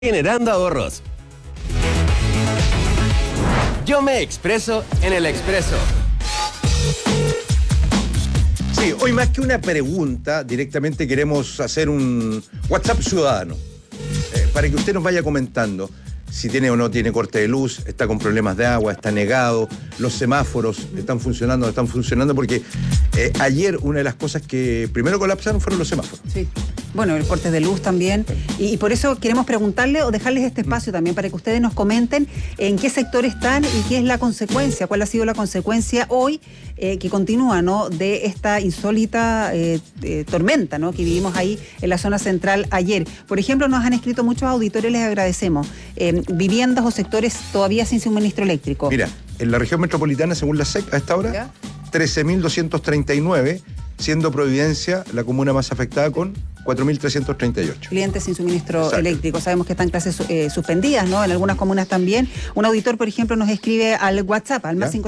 generando ahorros. Yo me expreso en el Expreso. Sí, hoy más que una pregunta, directamente queremos hacer un WhatsApp ciudadano, para que usted nos vaya comentando si tiene o no tiene corte de luz, está con problemas de agua, está negado, los semáforos están funcionando, porque ayer una de las cosas que primero colapsaron fueron los semáforos. Sí. Bueno, el corte de luz también. Y por eso queremos preguntarle o dejarles este espacio también para que ustedes nos comenten en qué sector están y qué es la consecuencia, cuál ha sido la consecuencia hoy que continúa, ¿no?, de esta insólita tormenta, ¿no?, que vivimos ahí en la zona central ayer. Por ejemplo, nos han escrito muchos auditores, les agradecemos. Viviendas o sectores todavía sin suministro eléctrico. Mira, en la región metropolitana, según la SEC, a esta hora, ¿ya? 13.239, siendo Providencia la comuna más afectada con 4.338. Clientes sin suministro eléctrico. Sabemos que están clases suspendidas, ¿no? En algunas comunas también. Un auditor, por ejemplo, nos escribe al WhatsApp, al más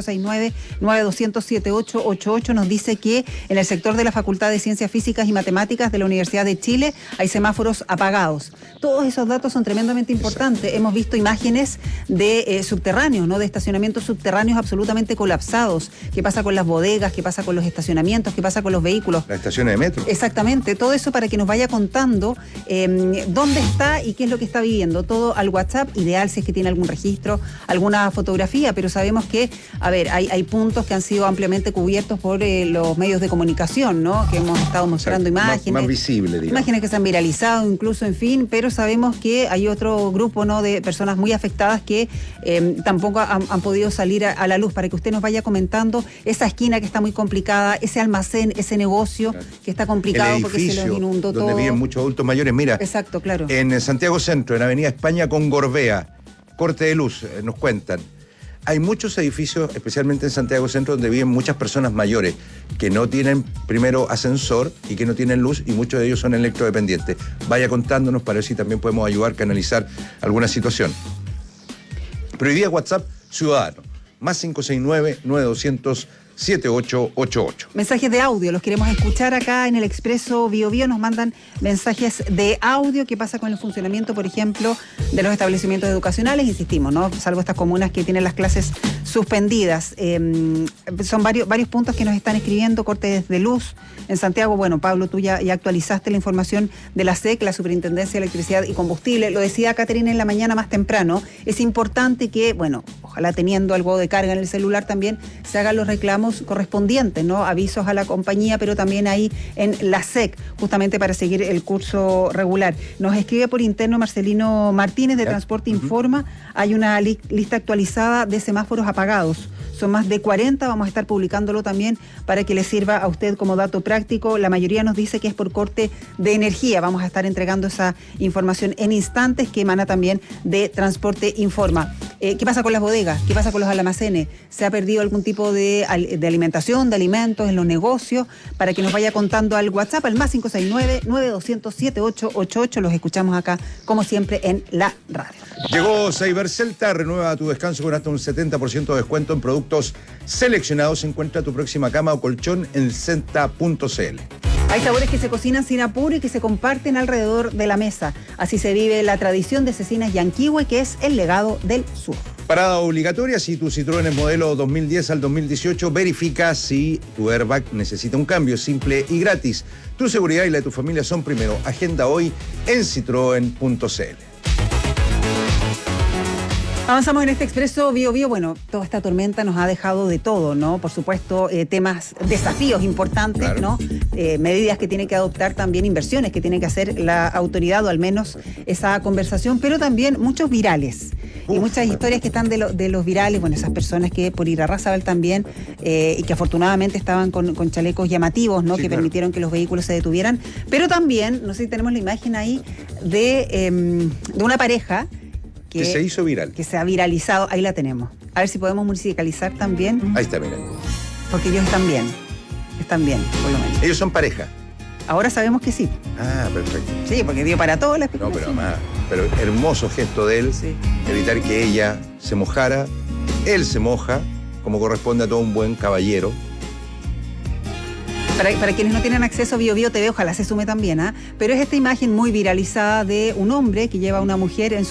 569-9200-7888, nos dice que en el sector de la Facultad de Ciencias Físicas y Matemáticas de la Universidad de Chile hay semáforos apagados. Todos esos datos son tremendamente importantes. Exacto. Hemos visto imágenes de subterráneos, ¿no?, de estacionamientos subterráneos absolutamente colapsados. ¿Qué pasa con las bodegas? ¿Qué pasa con los estacionamientos? ¿Qué pasa con los vehículos? Las estaciones de metro. Exactamente. Todo eso para que nos vaya contando dónde está y qué es lo que está viviendo. Todo al WhatsApp, ideal si es que tiene algún registro, alguna fotografía, pero sabemos que, hay puntos que han sido ampliamente cubiertos por los medios de comunicación, ¿no?, que hemos estado mostrando imágenes. Más visible, digamos. Imágenes que se han viralizado incluso, en fin, pero sabemos que hay otro grupo, ¿no?, de personas muy afectadas que tampoco han podido salir a la luz, para que usted nos vaya comentando esa esquina que está muy complicada, ese almacén, ese negocio que está complicado porque se lo inundó todo. Donde viven muchos adultos mayores. Mira, exacto, claro. En Santiago Centro, en Avenida España con Gorbea, corte de luz, nos cuentan. Hay muchos edificios, especialmente en Santiago Centro, donde viven muchas personas mayores que no tienen, primero, ascensor y que no tienen luz, y muchos de ellos son electrodependientes. Vaya contándonos para ver si también podemos ayudar a canalizar alguna situación. Pero hoy día WhatsApp ciudadano, más 569-9200-7888. Mensajes de audio, los queremos escuchar acá en el Expreso Bio Bio. Nos mandan mensajes de audio. ¿Qué pasa con el funcionamiento, por ejemplo, de los establecimientos educacionales? Insistimos, ¿no?, salvo estas comunas que tienen las clases suspendidas. Son varios puntos que nos están escribiendo. Cortes de luz en Santiago. Bueno, Pablo, tú ya actualizaste la información de la SEC, la Superintendencia de Electricidad y Combustible. Lo decía Caterina en la mañana más temprano. Es importante que, bueno, ojalá teniendo algo de carga en el celular también, se hagan los reclamos correspondientes, ¿no?, avisos a la compañía, pero también ahí en la SEC, justamente para seguir el curso regular. Nos escribe por interno Marcelino Martínez de Transporte Informa. Hay una lista actualizada de semáforos apagados. Son más de 40, vamos a estar publicándolo también para que le sirva a usted como dato práctico. La mayoría nos dice que es por corte de energía. Vamos a estar entregando esa información en instantes, que emana también de Transporte Informa. ¿Qué pasa con las bodegas? ¿Qué pasa con los almacenes? ¿Se ha perdido algún tipo de alimentación, de alimentos en los negocios? Para que nos vaya contando al WhatsApp, al más 569-9200-7888. Los escuchamos acá, como siempre, en la radio. Llegó Cybercelta, renueva tu descanso con hasta un 70% de descuento en productos seleccionados. Encuentra tu próxima cama o colchón en celta.cl. Hay sabores que se cocinan sin apuro y que se comparten alrededor de la mesa. Así se vive la tradición de Cecinas Yanquihue, que es el legado del sur. Parada obligatoria: si tu Citroën es modelo 2010 al 2018, verifica si tu airbag necesita un cambio. Simple y gratis. Tu seguridad y la de tu familia son primero. Agenda hoy en citroen.cl. Avanzamos en este Expreso Bio Bio. Bueno, toda esta tormenta nos ha dejado de todo, ¿no? Por supuesto, temas, desafíos importantes, claro, ¿no? Medidas que tiene que adoptar también, inversiones que tiene que hacer la autoridad, o al menos esa conversación, pero también muchos virales. Y muchas historias que están de los virales, bueno, esas personas que por Irarrázaval también, y que afortunadamente estaban con chalecos llamativos, ¿no? Sí, que claro, permitieron que los vehículos se detuvieran. Pero también, no sé si tenemos la imagen ahí, de una pareja que se hizo viral. Que se ha viralizado, ahí la tenemos. A ver si podemos musicalizar también. Ahí está, mira. Porque ellos están bien, por lo menos. Ellos son pareja. Ahora sabemos que sí. Ah, perfecto. Sí, porque dio para todo la No, especulación. pero hermoso gesto de él, sí, evitar que ella se mojara, él se moja, como corresponde a todo un buen caballero. Para quienes no tienen acceso a BioBio TV, ojalá se sume también, pero es esta imagen muy viralizada de un hombre que lleva a una mujer en